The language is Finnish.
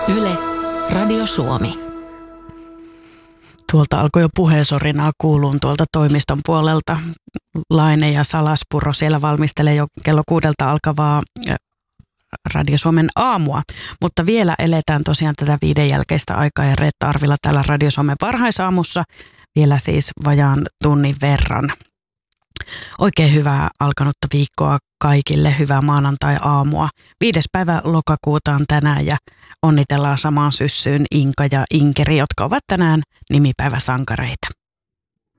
Yle, Radio Suomi. Tuolta alkoi jo puheensorinaa kuuluun tuolta toimiston puolelta. Laine ja Salaspuro siellä valmistelee jo kello 6 alkavaa Radio Suomen aamua. Mutta vielä eletään tosiaan tätä 5 jälkeistä aikaa ja Reetta Arvila täällä Radio Suomen varhaisaamussa vielä siis vajaan tunnin verran. Oikein hyvää alkanutta viikkoa kaikille, hyvää maanantai-aamua. 5. päivä lokakuuta on tänään ja onnitellaan samaan syssyyn Inka ja Inkeri, jotka ovat tänään nimipäiväsankareita.